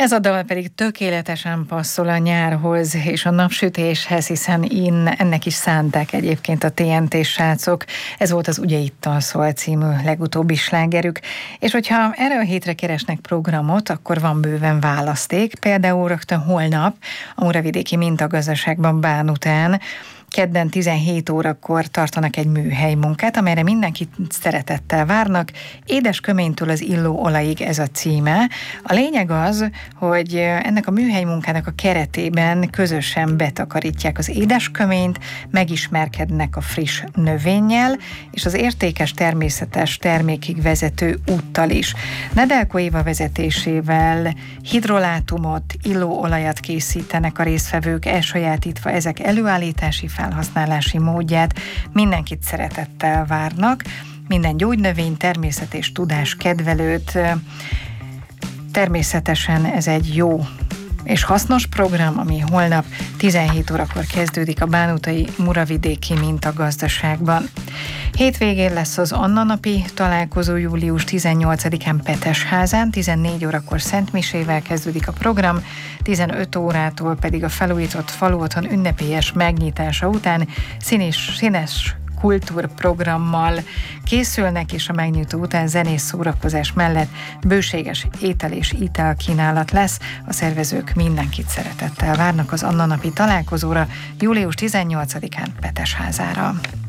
Ez a dal pedig tökéletesen passzol a nyárhoz és a napsütéshez, hiszen ennek is szánták egyébként a TNT srácok. Ez volt az Ugye ittal szól című legutóbbi slágerük. És hogyha erre a hétre keresnek programot, akkor van bőven választék. Például rögtön holnap a Muravidéki Mintagazdaságban Bánután kedden 17 órakor tartanak egy műhelymunkát, amelyre mindenkit szeretettel várnak. Édesköménytől az illóolajig ez a címe. A lényeg az, hogy ennek a műhelymunkának a keretében közösen betakarítják az édesköményt, megismerkednek a friss növényel, és az értékes természetes termékig vezető úttal is. Nedelko Éva vezetésével hidrolátumot, illóolajat készítenek a résztvevők, elsajátítva ezek előállítási felhasználási módját. Mindenkit szeretettel várnak, minden gyógynövény, természet és tudás kedvelőt. Természetesen ez egy jó és hasznos program, ami holnap 17 órakor kezdődik a bánutai Muravidéki Mintagazdaságban. Hétvégén lesz az Anna napi találkozó július 18-án Petesházán, 14 órakor szentmisével kezdődik a program, 15 órától pedig a felújított faluotthon ünnepélyes megnyitása után színes kultúrprogrammal készülnek, és a megnyitó után zenés szórakozás mellett bőséges étel és ital kínálat lesz. A szervezők mindenkit szeretettel várnak az Anna napi találkozóra július 18-án Petesházára.